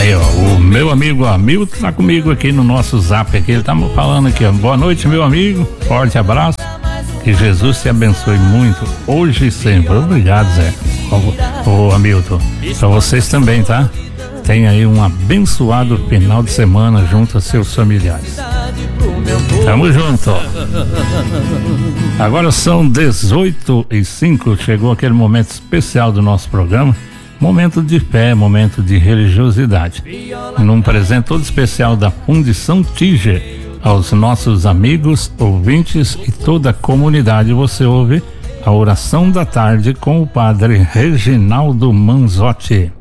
Aí, ó, o meu amigo Hamilton tá comigo aqui no nosso zap aqui, ele tá falando aqui, ó, boa noite, meu amigo, forte abraço, que Jesus te abençoe muito, hoje e sempre. Obrigado, Zé. Ô Hamilton, pra vocês também, tá? Tenha aí um abençoado final de semana junto a seus familiares. Tamo junto. Agora são 18h05, chegou aquele momento especial do nosso programa, momento de fé, momento de religiosidade. Num presente todo especial da Fundição Tiger, aos nossos amigos, ouvintes e toda a comunidade, você ouve a oração da tarde com o padre Reginaldo Manzotti.